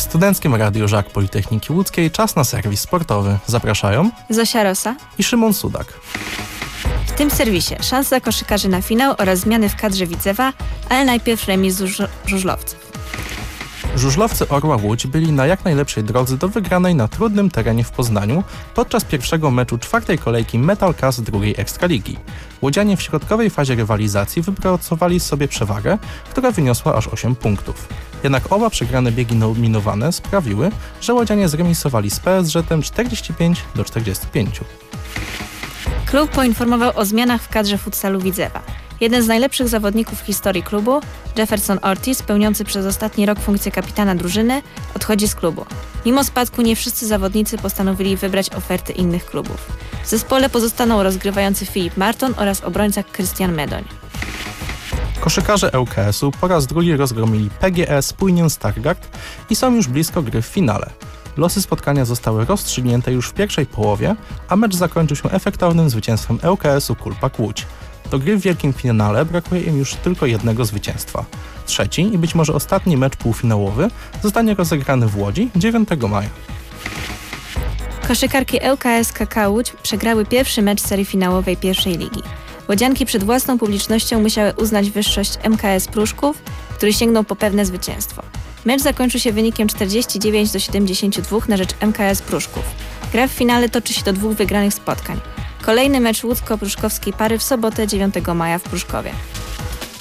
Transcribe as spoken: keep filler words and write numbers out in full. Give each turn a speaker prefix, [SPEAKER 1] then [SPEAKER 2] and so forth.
[SPEAKER 1] Studenckim Radiu Żak Politechniki Łódzkiej czas na serwis sportowy. Zapraszają
[SPEAKER 2] Zosia Rosa
[SPEAKER 1] i Szymon Sudak.
[SPEAKER 2] W tym serwisie szansa koszykarzy na finał oraz zmiany w kadrze Widzewa, ale najpierw remis z żuż- żużlowców.
[SPEAKER 1] Żużlowcy Orła Łódź byli na jak najlepszej drodze do wygranej na trudnym terenie w Poznaniu podczas pierwszego meczu czwartej kolejki Metal Cast drugiej Ekstraligi. Łodzianie w środkowej fazie rywalizacji wypracowali sobie przewagę, która wyniosła aż osiem punktów. Jednak oba przegrane biegi nominowane sprawiły, że łodzianie zremisowali z P S Z-em czterdzieści pięć do czterdziestu pięciu.
[SPEAKER 2] Klub poinformował o zmianach w kadrze futsalu Widzewa. Jeden z najlepszych zawodników w historii klubu, Jefferson Ortiz, pełniący przez ostatni rok funkcję kapitana drużyny, odchodzi z klubu. Mimo spadku nie wszyscy zawodnicy postanowili wybrać oferty innych klubów. W zespole pozostaną rozgrywający Filip Marton oraz obrońca Krystian Medoń.
[SPEAKER 1] Koszykarze L K S-u po raz drugi rozgromili P G E Spójnię Stargard i są już blisko gry w finale. Losy spotkania zostały rozstrzygnięte już w pierwszej połowie, a mecz zakończył się efektownym zwycięstwem L K S-u Kulpak Łódź. Do gry w wielkim finale brakuje im już tylko jednego zwycięstwa. Trzeci i być może ostatni mecz półfinałowy zostanie rozegrany w Łodzi dziewiątego maja.
[SPEAKER 2] Koszykarki L K S K K Łódź przegrały pierwszy mecz serii finałowej pierwszej ligi. Łodzianki przed własną publicznością musiały uznać wyższość M K S Pruszków, który sięgnął po pewne zwycięstwo. Mecz zakończył się wynikiem czterdzieści dziewięć do siedemdziesięciu dwóch na rzecz M K S Pruszków. Gra w finale toczy się do dwóch wygranych spotkań. Kolejny mecz łódzko-pruszkowskiej pary w sobotę dziewiątego maja w Pruszkowie.